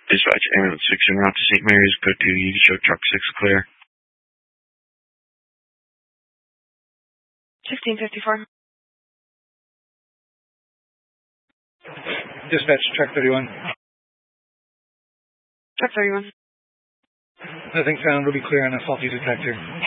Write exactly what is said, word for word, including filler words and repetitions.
Dispatch ambulance six en route to Saint Mary's. Go to you show truck six clear. sixteen fifty-four. Dispatch truck thirty-one. Truck thirty-one. Nothing found. Will be clear on a faulty detector.